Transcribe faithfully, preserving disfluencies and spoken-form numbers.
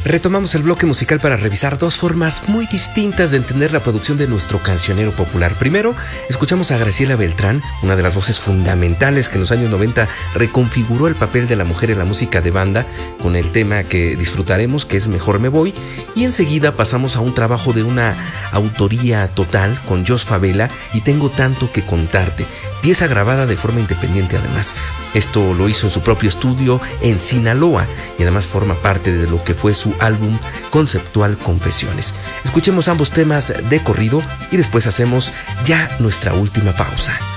Retomamos el bloque musical para revisar dos formas muy distintas de entender la producción de nuestro cancionero popular. Primero, escuchamos a Graciela Beltrán, una de las voces fundamentales que en los años noventa reconfiguró el papel de la mujer en la música de banda con el tema que disfrutaremos, que es Mejor me voy. Y enseguida pasamos a un trabajo de una autoría total con Jos Favela y Tengo tanto que contarte, pieza grabada de forma independiente además. Esto lo hizo en su propio estudio en Sinaloa y además forma parte de lo que fue su álbum conceptual Confesiones. Escuchemos ambos temas de corrido y después hacemos ya nuestra última pausa.